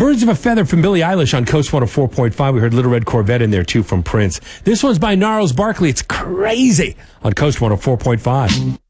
Birds of a Feather from Billie Eilish on Coast 104.5. We heard Little Red Corvette in there, too, from Prince. This one's by Gnarls Barkley. It's crazy on Coast 104.5.